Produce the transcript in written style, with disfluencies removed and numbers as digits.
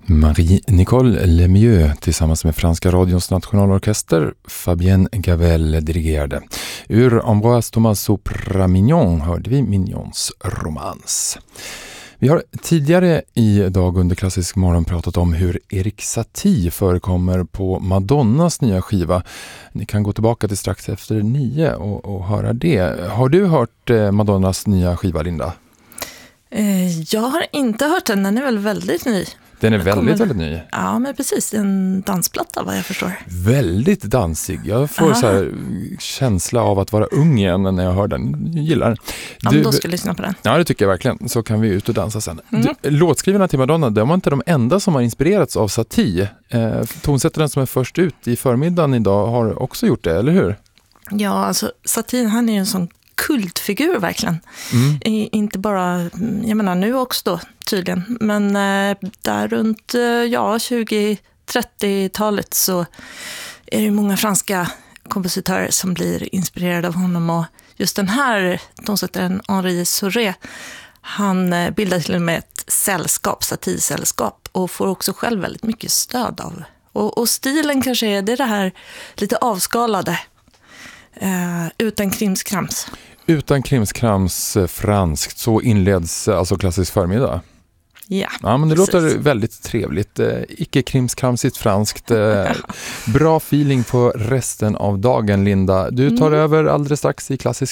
Marie-Nicole Lemieux tillsammans med Franska radions nationalorkester, Fabienne Gavel dirigerade. Ur Ambroise Thomas Opera Mignon hörde vi Mignons romans. Vi har tidigare i dag under Klassisk morgon pratat om hur Erik Satie förekommer på Madonnas nya skiva. Ni kan gå tillbaka till strax efter 9 och höra det. Har du hört Madonnas nya skiva, Linda? Jag har inte hört den är väl väldigt ny. Den är väldigt ny. Ja, men precis. En dansplatta, vad jag förstår. Väldigt dansig. Jag får så här känsla av att vara ung igen när jag hör den. Jag gillar den. Ja, då ska jag lyssna på den. Ja, det tycker jag verkligen. Så kan vi ut och dansa sen. Låtskrivarna till Madonna, de var inte de enda som har inspirerats av Satie. Tonsättaren som är först ut i förmiddagen idag har också gjort det, eller hur? Ja, alltså Satie, han är ju en sån kultfigur verkligen. Inte bara, jag menar nu också då tydligen, men där runt 20-30-talet så är det många franska kompositörer som blir inspirerade av honom, och just den här tonsättaren Henri Sauré, han bildar till och med ett sällskap, Satie-sällskap, och får också själv väldigt mycket stöd av. Och stilen kanske är det här lite avskalade, utan krimskrams. Utan krimskrams franskt, så inleds alltså Klassisk förmiddag. Ja, men det låter väldigt trevligt. Icke krimskramsigt franskt. Bra feeling på resten av dagen, Linda. Du tar över alldeles strax i Klassisk.